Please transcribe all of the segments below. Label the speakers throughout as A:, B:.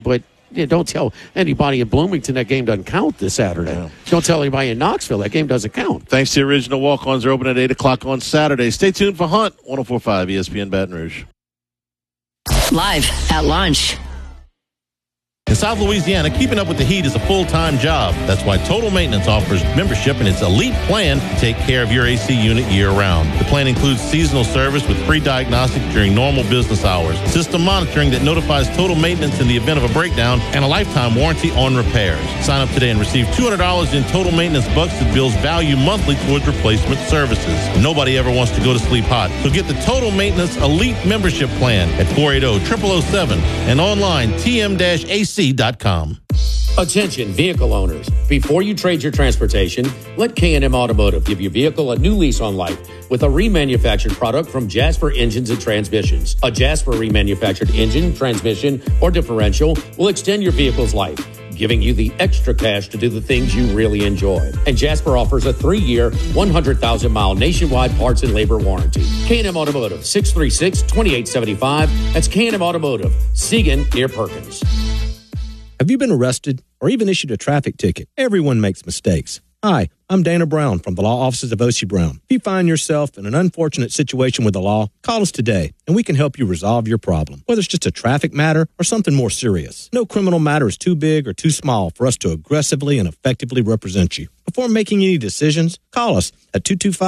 A: But don't tell anybody in Bloomington that game doesn't count this Saturday. Yeah. Don't tell anybody in Knoxville that game doesn't count.
B: Thanks to the original walk-ons. They're open at 8 o'clock on Saturday. Stay tuned for Hunt, 104.5 ESPN Baton Rouge.
C: Live at lunch.
D: In South Louisiana, keeping up with the heat is a full-time job. That's why Total Maintenance offers membership in its elite plan to take care of your AC unit year-round. The plan includes seasonal service with free diagnostic during normal business hours, system monitoring that notifies Total Maintenance in the event of a breakdown, and a lifetime warranty on repairs. Sign up today and receive $200 in Total Maintenance bucks that bills value monthly towards replacement services. Nobody ever wants to go to sleep hot, so get the Total Maintenance Elite Membership Plan at 480-0007 and online tm-ac.com.
A: Attention vehicle owners. Before you trade your transportation, let K&M Automotive give your vehicle a new lease on life with a remanufactured product from Jasper Engines and Transmissions. A Jasper remanufactured engine, transmission, or differential will extend your vehicle's life, giving you the extra cash to do the things you really enjoy. And Jasper offers a 3-year, 100,000-mile nationwide parts and labor warranty. K&M Automotive, 636-2875. That's K&M Automotive, Siegen near Perkins.
E: Have you been arrested or even issued a traffic ticket? Everyone makes mistakes. Hi, I'm Dana Brown from the law offices of O.C. Brown. If you find yourself in an unfortunate situation with the law, call us today, and we can help you resolve your problem, whether it's just a traffic matter or something more serious. No criminal matter is too big or too small for us to aggressively and effectively represent you. Before making any decisions, call us at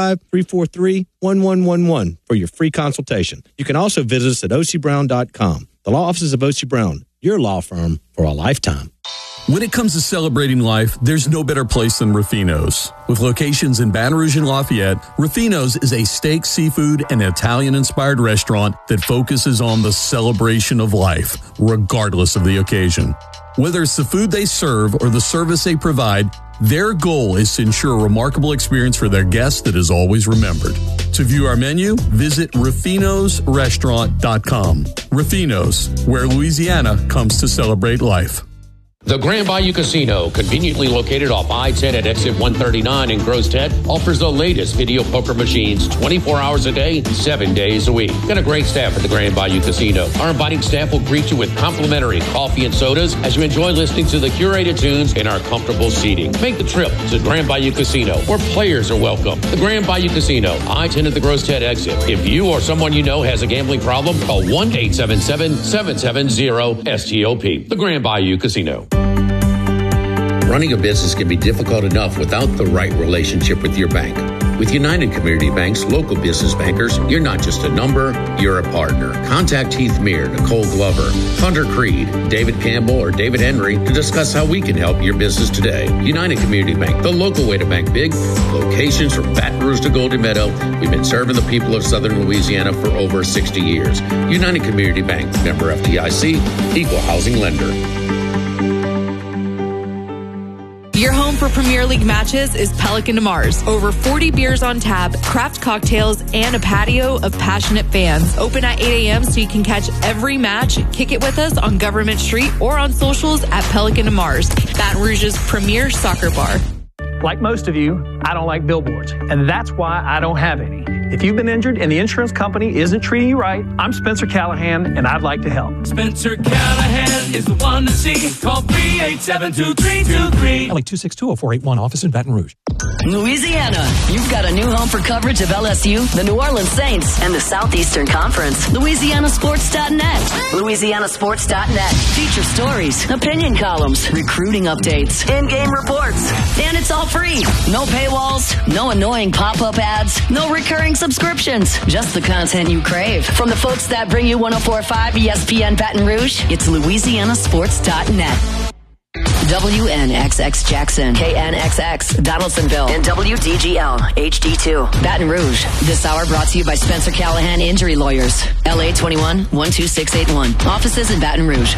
E: 225-343-1111 for your free consultation. You can also visit us at ocbrown.com. The law offices of O.C. Brown, your law firm for a lifetime.
F: When it comes to celebrating life, there's no better place than Ruffino's. With locations in Baton Rouge and Lafayette, Ruffino's is a steak, seafood, and Italian-inspired restaurant that focuses on the celebration of life, regardless of the occasion. Whether it's the food they serve or the service they provide, their goal is to ensure a remarkable experience for their guests that is always remembered. To view our menu, visit ruffinosrestaurant.com. Ruffino's, where Louisiana comes to celebrate life.
G: The Grand Bayou Casino, conveniently located off I-10 at exit 139 in Gross-Ted, offers the latest video poker machines 24 hours a day, 7 days a week. Got a great staff at the Grand Bayou Casino. Our inviting staff will greet you with complimentary coffee and sodas as you enjoy listening to the curated tunes in our comfortable seating. Make the trip to Grand Bayou Casino, where players are welcome. The Grand Bayou Casino, I-10 at the Gross-Ted exit. If you or someone you know has a gambling problem, call 1-877-770-STOP. The Grand Bayou Casino.
H: Running a business can be difficult enough without the right relationship with your bank. With United Community Bank's local business bankers, you're not just a number, you're a partner. Contact Heath Meir, Nicole Glover, Hunter Creed, David Campbell, or David Henry to discuss how we can help your business today. United Community Bank, the local way to bank big. Locations from Baton Rouge to Golden Meadow. We've been serving the people of Southern Louisiana for over 60 years. United Community Bank, member FDIC, equal housing lender.
I: Your home for Premier League matches is Pelican de Mars. Over 40 beers on tap, craft cocktails, and a patio of passionate fans. Open at 8 a.m. so you can catch every match. Kick it with us on Government Street or on socials at Pelican de Mars, Baton Rouge's premier soccer bar.
J: Like most of you, I don't like billboards, and that's why I don't have any. If you've been injured and the insurance company isn't treating you right, I'm Spencer Callahan, and I'd like to help.
K: Spencer Callahan is the one to see. Call 387-2323.
L: Like 262-0481, office in Baton Rouge.
C: Louisiana, you've got a new home for coverage of LSU, the New Orleans Saints, and the Southeastern Conference. LouisianaSports.net. LouisianaSports.net. Feature stories, opinion columns, recruiting updates, in-game reports. And it's all free. No paywalls, no annoying pop-up ads, no recurring subscriptions. Just the content you crave. From the folks that bring you 104.5 ESPN Baton Rouge, it's LouisianaSports.net. WNXX Jackson, KNXX Donaldsonville, and WDGL HD2 Baton Rouge. This hour brought to you by Spencer Callahan Injury Lawyers. LA 21-12681. Offices in Baton Rouge.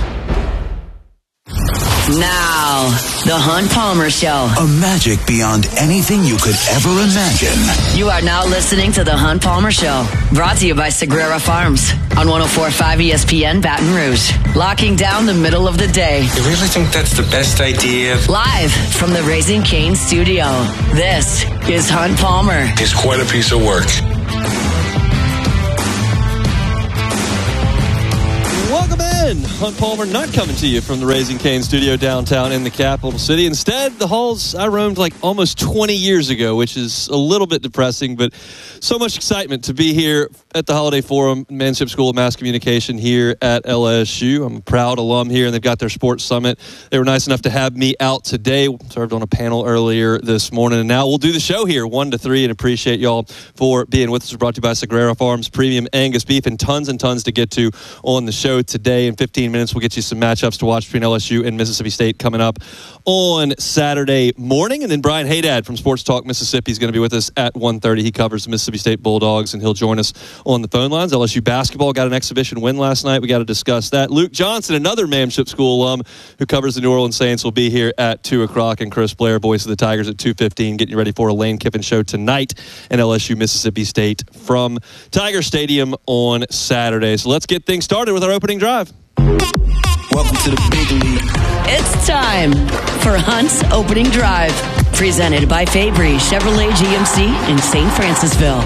C: Now, the Hunt Palmer Show.
M: A magic beyond anything you could ever imagine.
C: You are now listening to the Hunt Palmer Show. Brought to you by Sagrera Farms on 104.5 ESPN Baton Rouge. Locking down the middle of the day.
N: You really think that's the best idea?
C: Live from the Raising Cane studio. This is Hunt Palmer.
N: It's quite a piece of work.
O: Welcome back again, Hunt Palmer not coming to you from the Raising Cane studio downtown in the capital city. Instead, the halls I roamed like almost 20 years ago, which is a little bit depressing, but so much excitement to be here at the Holiday Forum, Manship School of Mass Communication here at LSU. I'm a proud alum here, and they've got their sports summit. They were nice enough to have me out today. Served on a panel earlier this morning, and now we'll do the show here 1 to 3, and appreciate y'all for being with us. We're brought to you by Sagrera Farms Premium Angus Beef, and tons to get to on the show today. In 15 minutes, we'll get you some matchups to watch between LSU and Mississippi State coming up on Saturday morning. And then Brian Haydad from Sports Talk Mississippi is going to be with us at 1:30. He covers the Mississippi State Bulldogs, and he'll join us on the phone lines. LSU basketball got an exhibition win last night. We got to discuss that. Luke Johnson, another Manship School alum who covers the New Orleans Saints, will be here at 2 o'clock. And Chris Blair, voice of the Tigers, at 2:15, getting you ready for a Lane Kiffin show tonight in LSU Mississippi State from Tiger Stadium on Saturday. So let's get things started with our opening drive.
M: Welcome to the big league.
C: It's time for Hunt's Opening Drive, presented by Fabry Chevrolet GMC in St. Francisville.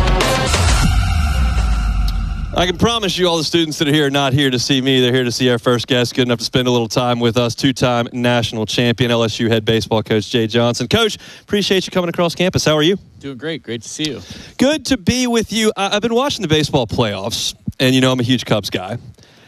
O: I can promise you all the students that are here are not here to see me. They're here to see our first guest, good enough to spend a little time with us, two-time national champion, LSU head baseball coach Jay Johnson. Coach, appreciate you coming across campus. How are you?
P: Doing great. Great to see you.
O: Good to be with you. I've been watching the baseball playoffs, and you know I'm a huge Cubs guy.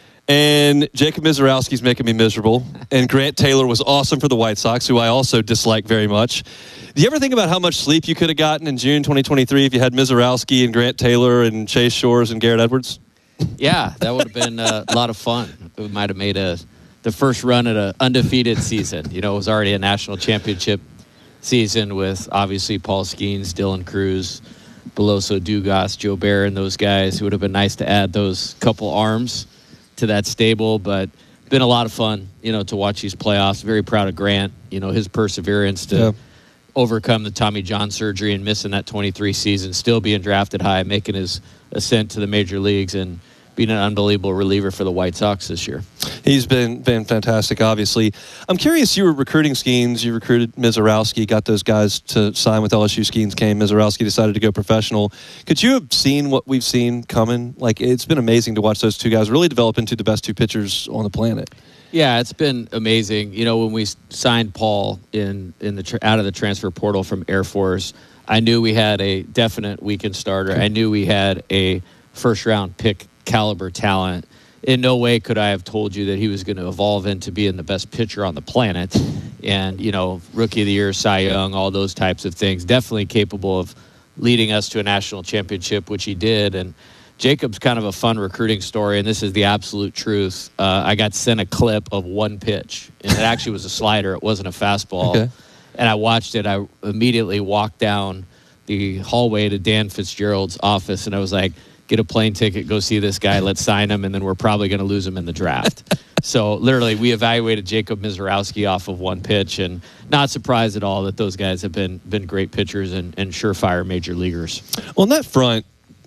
O: And Jacob Misiorowski's making me miserable. And Grant Taylor was awesome for the White Sox, who I also dislike very much. Do you ever think about how much sleep you could have gotten in June 2023 if you had Misiorowski and Grant Taylor and Chase Shores and Garrett Edwards?
P: Yeah, that would have been a lot of fun. We might have made the first run at an undefeated season. You know, it was already a national championship season with obviously Paul Skeens, Dylan Cruz, Beloso Dugas, Joe Barron, those guys. It would have been nice to add those couple arms to that stable, but been a lot of fun, you know, to watch these playoffs. Very proud of Grant, you know, his perseverance to overcome the Tommy John surgery and missing that 23 season, still being drafted high, making his ascent to the major leagues, and being an unbelievable reliever for the White Sox this year.
O: He's been fantastic, obviously. I'm curious, you were recruiting Skeens, you recruited Misiorowski, got those guys to sign with LSU. Skeens came, Misiorowski decided to go professional. Could you have seen what we've seen coming? Like, it's been amazing to watch those two guys really develop into the best two pitchers on the planet.
P: Yeah, it's been amazing. You know, when we signed Paul out of the transfer portal from Air Force, I knew we had a definite weekend starter. I knew we had a first-round pick caliber talent. In no way could I have told you that he was going to evolve into being the best pitcher on the planet. And, you know, Rookie of the Year, Cy Young, all those types of things. Definitely capable of leading us to a national championship, which he did. And Jacob's kind of a fun recruiting story, and this is the absolute truth. I got sent a clip of one pitch, and it actually was a slider. It wasn't a fastball. Okay. And I watched it. I immediately walked down the hallway to Dan Fitzgerald's office, and I was like, get a plane ticket, go see this guy, let's sign him, and then we're probably going to lose him in the draft. So literally, we evaluated Jacob Misiorowski off of one pitch, and not surprised at all that those guys have been great pitchers and surefire major leaguers.
O: On that front,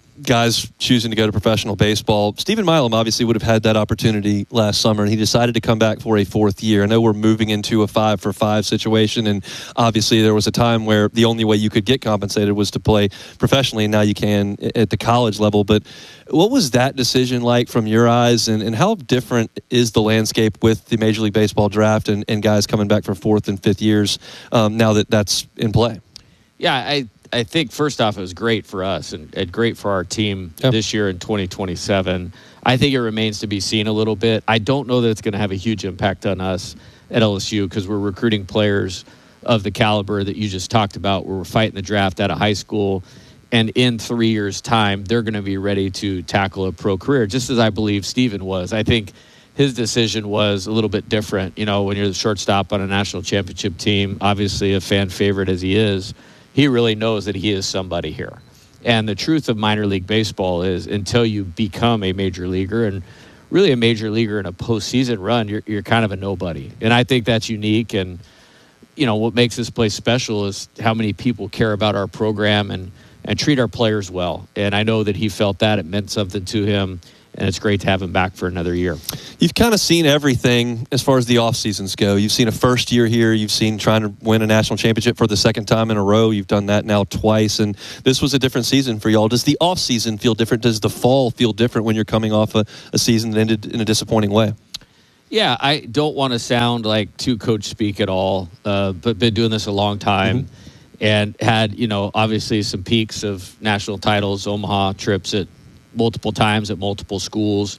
O: guys choosing to go to professional baseball, Stephen Milam obviously would have had that opportunity last summer, and he decided to come back for a fourth year. I know we're moving into a 5-for-5 situation, and obviously there was a time where the only way you could get compensated was to play professionally, and now you can at the college level. But what was that decision like from your eyes, and how different is the landscape with the Major League Baseball draft and guys coming back for fourth and fifth years now that that's in play?
P: Yeah, I think, first off, it was great for us and great for our team this year in 2027. I think it remains to be seen a little bit. I don't know that it's going to have a huge impact on us at LSU because we're recruiting players of the caliber that you just talked about, where we're fighting the draft out of high school, and in 3 years' time, they're going to be ready to tackle a pro career, just as I believe Steven was. I think his decision was a little bit different. You know, when you're the shortstop on a national championship team, obviously a fan favorite as he is, he really knows that he is somebody here. And the truth of minor league baseball is until you become a major leaguer, and really a major leaguer in a postseason run, you're kind of a nobody. And I think that's unique. And, you know, what makes this place special is how many people care about our program and treat our players well. And I know that he felt that. It meant something to him. and it's great to have him back for another year.
O: You've kind of seen everything as far as the off seasons go. You've seen a first year here. You've seen trying to win a national championship for the second time in a row. You've done that now twice, and this was a different season for y'all. Does the off season feel different? Does the fall feel different when you're coming off a season that ended in a disappointing way?
P: Yeah, I don't want to sound like too coach speak at all, but been doing this a long time. And had, obviously some peaks of national titles, Omaha trips at multiple times at multiple schools.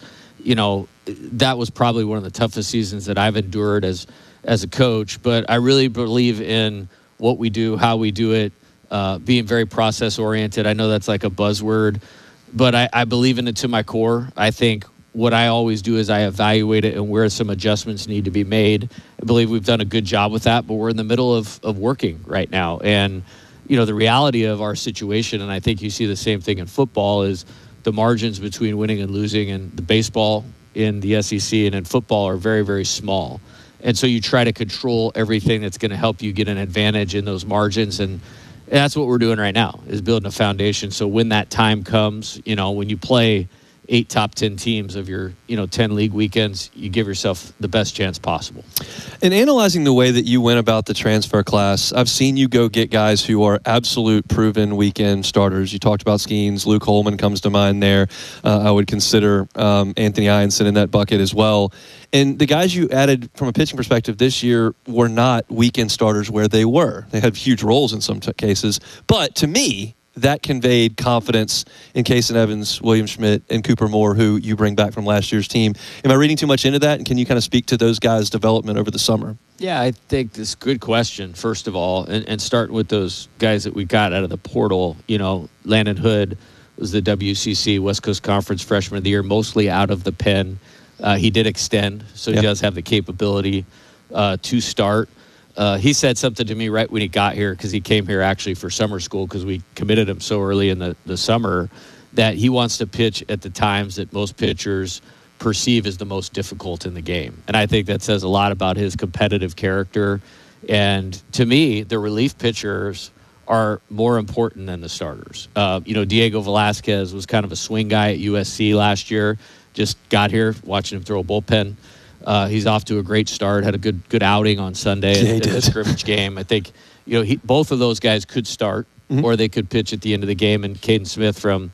P: That was probably one of the toughest seasons that I've endured as a coach. But I really believe in what we do, how we do it, being very process-oriented. I know that's like a buzzword, but I believe in it to my core. I think what I always do is I evaluate it and where some adjustments need to be made. I believe we've done a good job with that, but we're in the middle of working right now. And, the reality of our situation, and I think you see the same thing in football, is the margins between winning and losing, and the baseball in the SEC and in football are very, very small. And so you try to control everything that's going to help you get an advantage in those margins. And that's what we're doing right now, is building a foundation. So when that time comes, when you play 8 top 10 teams of your 10 league weekends, you give yourself the best chance possible.
O: In analyzing the way that you went about the transfer class, I've seen you go get guys who are absolute proven weekend starters. You talked about Skeens. Luke Holman comes to mind there. I would consider Anthony Ianson in that bucket as well. And the guys you added from a pitching perspective this year were not weekend starters where they were. They had huge roles in some cases. But to me, that conveyed confidence in Kason Evans, William Schmidt, and Cooper Moore, who you bring back from last year's team. Am I reading too much into that? And can you kind of speak to those guys' development over the summer?
P: Yeah, I think this is a good question, first of all, and starting with those guys that we got out of the portal. Landon Hood was the WCC West Coast Conference Freshman of the Year, mostly out of the pen. He did extend, so he does have the capability to start. He said something to me right when he got here, because he came here actually for summer school because we committed him so early in the summer, that he wants to pitch at the times that most pitchers perceive as the most difficult in the game. And I think that says a lot about his competitive character. And to me, the relief pitchers are more important than the starters. Diego Velasquez was kind of a swing guy at USC last year. Just got here, watching him throw a bullpen. He's off to a great start. Had a good outing on Sunday in the scrimmage game. I think both of those guys could start, or they could pitch at the end of the game. And Caden Smith from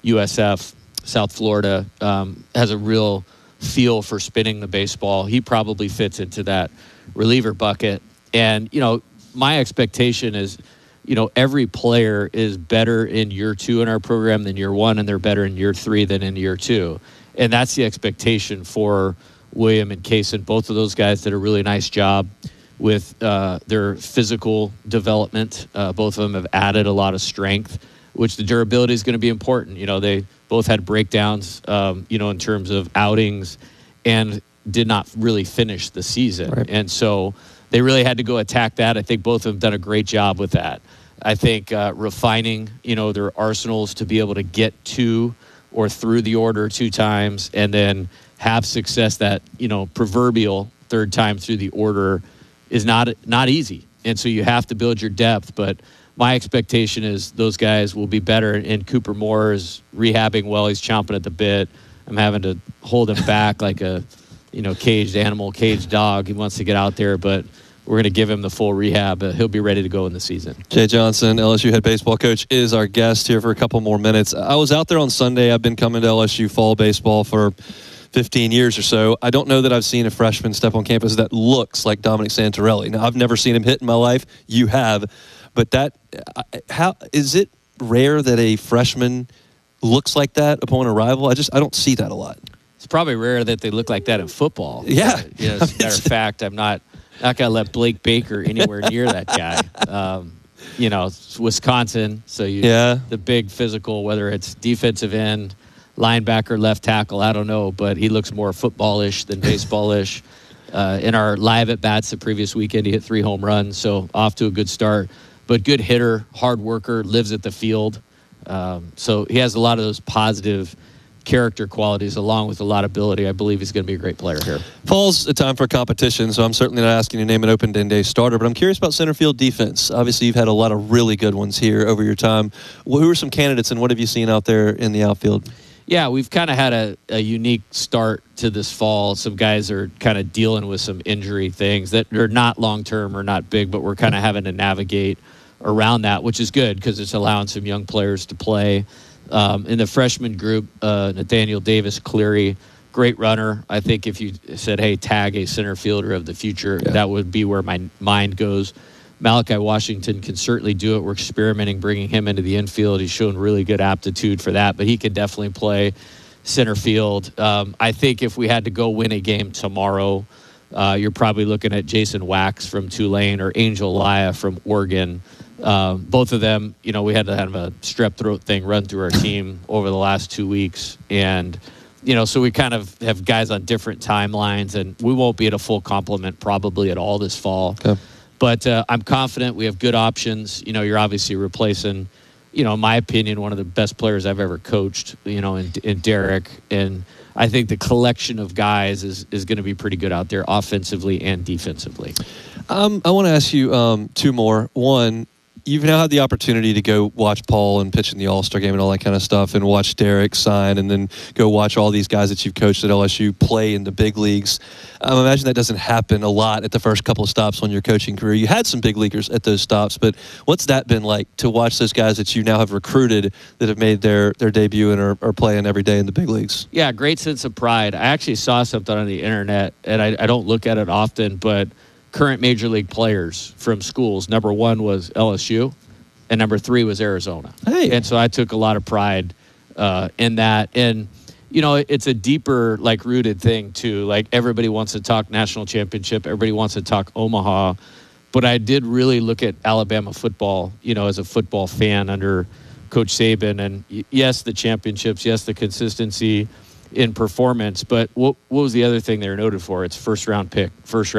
P: USF, South Florida, has a real feel for spinning the baseball. He probably fits into that reliever bucket. And my expectation is, every player is better in year 2 in our program than year 1, and they're better in year 3 than in year 2. And that's the expectation for William and Kason. Both of those guys did a really nice job with their physical development. Both of them have added a lot of strength, which the durability is going to be important. They both had breakdowns, in terms of outings, and did not really finish the season. Right. And so they really had to go attack that. I think both of them done a great job with that. I think refining, their arsenals to be able to get to or through the order 2 times, and then have success that, proverbial 3rd time through the order is not easy. And so you have to build your depth. But my expectation is those guys will be better. And Cooper Moore is rehabbing well. He's chomping at the bit. I'm having to hold him back like a, caged animal, caged dog. He wants to get out there, but we're going to give him the full rehab. He'll be ready to go in the season.
O: Jay Johnson, LSU head baseball coach, is our guest here for a couple more minutes. I was out there on Sunday. I've been coming to LSU fall baseball for 15 years or so. I don't know that I've seen a freshman step on campus that looks like Dominic Santorelli. Now, I've never seen him hit in my life. You have. But how is it rare that a freshman looks like that upon arrival? I don't see that a lot.
P: It's probably rare that they look like that in football.
O: Yeah.
P: As a matter of fact, I'm not going to let Blake Baker anywhere near that guy. It's Wisconsin, so the big physical, whether it's defensive end, linebacker, left tackle, I don't know, but he looks more football-ish than baseball-ish. In our live at-bats the previous weekend, he hit 3 home runs, so off to a good start. But good hitter, hard worker, lives at the field. So he has a lot of those positive character qualities along with a lot of ability. I believe he's going to be a great player here.
O: Fall's a time for competition, so I'm certainly not asking you to name an open day starter, but I'm curious about center field defense. Obviously, you've had a lot of really good ones here over your time. Who are some candidates, and what have you seen out there in the outfield?
P: Yeah, we've kind of had a unique start to this fall. Some guys are kind of dealing with some injury things that are not long-term or not big, but we're kind of having to navigate around that, which is good because it's allowing some young players to play. In the freshman group, Nathaniel Davis Cleary, great runner. I think if you said, hey, tag a center fielder of the future, that would be where my mind goes. Malachi Washington can certainly do it. We're experimenting bringing him into the infield. He's shown really good aptitude for that, but he can definitely play center field. I think if we had to go win a game tomorrow, you're probably looking at Jason Wax from Tulane or Angel Laya from Oregon. Both of them, we had to have a strep throat thing run through our team over the last 2 weeks. And, so we kind of have guys on different timelines, and we won't be at a full complement probably at all this fall. Okay. But I'm confident we have good options. You're obviously replacing, in my opinion, one of the best players I've ever coached, in Derek. And I think the collection of guys is going to be pretty good out there offensively and defensively.
O: I want to ask you two more. One, you've now had the opportunity to go watch Paul and pitch in the All-Star game and all that kind of stuff, and watch Derek sign, and then go watch all these guys that you've coached at LSU play in the big leagues. I imagine that doesn't happen a lot at the first couple of stops on your coaching career. You had some big leaguers at those stops, but what's that been like to watch those guys that you now have recruited that have made their debut and are playing every day in the big leagues?
P: Yeah, great sense of pride. I actually saw something on the internet, and I don't look at it often, but current major league players from schools, number 1 was LSU, and number 3 was Arizona. Hey. And so I took a lot of pride in that. And, it's a deeper, rooted thing, too. Everybody wants to talk national championship. Everybody wants to talk Omaha. But I did really look at Alabama football, as a football fan under Coach Saban. And, yes, the championships, yes, the consistency in performance, but what was the other thing they were noted for? It's first round pick, future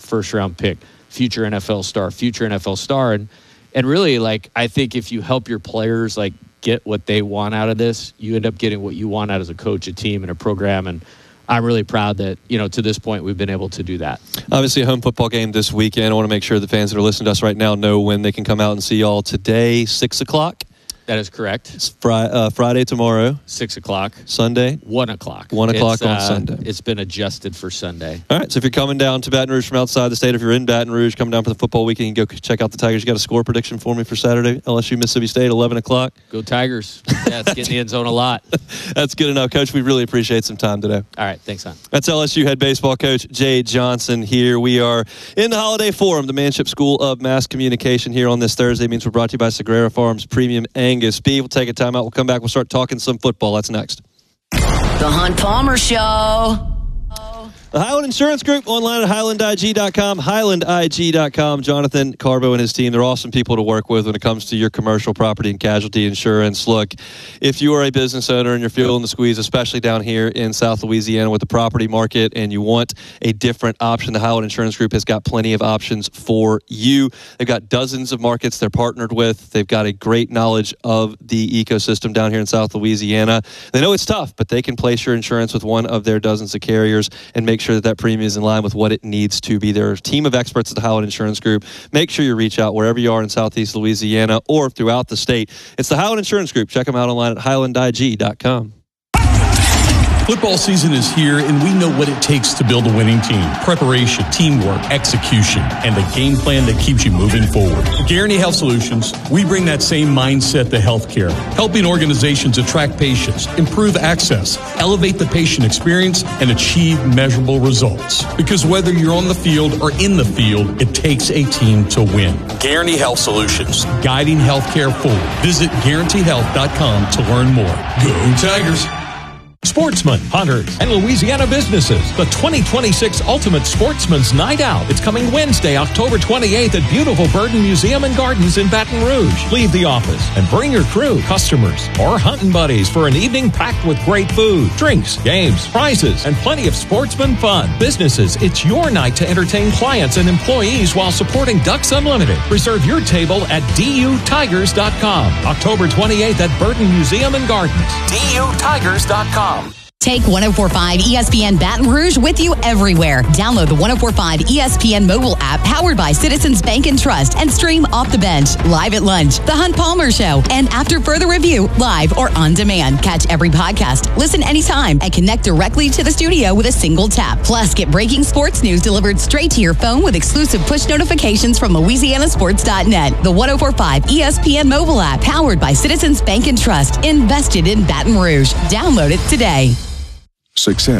P: NFL star. And really, I think if you help your players, get what they want out of this, you end up getting what you want out as a coach, a team, and a program. And I'm really proud that, to this point, we've been able to do that.
O: Obviously, a home football game this weekend. I want to make sure the fans that are listening to us right now know when they can come out and see y'all today, 6 o'clock.
P: That is correct.
O: It's Friday tomorrow.
P: 6 o'clock.
O: Sunday.
P: 1 o'clock.
O: 1 o'clock on Sunday.
P: It's been adjusted for Sunday.
O: All right. So if you're coming down to Baton Rouge from outside the state, if you're in Baton Rouge, coming down for the football weekend, you can go check out the Tigers. You got a score prediction for me for Saturday? LSU, Mississippi State, 11 o'clock.
P: Go Tigers. Yeah, it's getting the end zone a lot.
O: That's good enough, Coach. We really appreciate some time today.
P: All right. Thanks, son.
O: That's LSU head baseball coach Jay Johnson here. We are in the Holiday Forum, the Manship School of Mass Communication here on this Thursday. It means we're brought to you by Sagrera Farms Premium Angus Beef. We'll take a time out. We'll come back. We'll start talking some football. That's next.
C: The Hunt Palmer Show.
O: The Highland Insurance Group, online at HighlandIG.com, HighlandIG.com. Jonathan Carbo and his team, they're awesome people to work with when it comes to your commercial property and casualty insurance. Look, if you are a business owner and you're feeling the squeeze, especially down here in South Louisiana with the property market, and you want a different option, the Highland Insurance Group has got plenty of options for you. They've got dozens of markets they're partnered with. They've got a great knowledge of the ecosystem down here in South Louisiana. They know it's tough, but they can place your insurance with one of their dozens of carriers and make sure that premium is in line with what it needs to be. They're a team of experts at the Highland Insurance Group. Make sure you reach out wherever you are in Southeast Louisiana or throughout the state. It's the Highland Insurance Group. Check them out online at HighlandIG.com.
F: Football season is here, and we know what it takes to build a winning team. Preparation, teamwork, execution, and a game plan that keeps you moving forward. At Guarantee Health Solutions, we bring that same mindset to healthcare, helping organizations attract patients, improve access, elevate the patient experience, and achieve measurable results. Because whether you're on the field or in the field, it takes a team to win. Guarantee Health Solutions, guiding healthcare forward. Visit GuaranteeHealth.com to learn more. Go Tigers!
L: Sportsmen, hunters, and Louisiana businesses. The 2026 Ultimate Sportsman's Night Out. It's coming Wednesday, October 28th at beautiful Burden Museum and Gardens in Baton Rouge. Leave the office and bring your crew, customers, or hunting buddies for an evening packed with great food, drinks, games, prizes, and plenty of sportsman fun. Businesses, it's your night to entertain clients and employees while supporting Ducks Unlimited. Reserve your table at DUTigers.com. October 28th at Burden Museum and Gardens. DUTigers.com.
Q: Take 104.5 ESPN Baton Rouge with you everywhere. Download the 104.5 ESPN mobile app powered by Citizens Bank and Trust and stream Off the Bench, Live at Lunch, The Hunt Palmer Show, and After Further Review, live or on demand. Catch every podcast, listen anytime, and connect directly to the studio with a single tap. Plus, get breaking sports news delivered straight to your phone with exclusive push notifications from LouisianaSports.net. The 104.5 ESPN mobile app powered by Citizens Bank and Trust, invested in Baton Rouge. Download it today.
R: Success